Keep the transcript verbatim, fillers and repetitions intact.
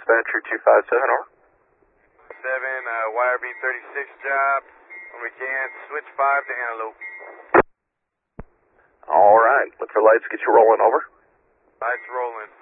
dispatcher two five seven, over. seven, uh, Y R B thirty-six job. When we can, switch five to Antelope. All right. What's the lights? Get you rolling, over. Lights rolling.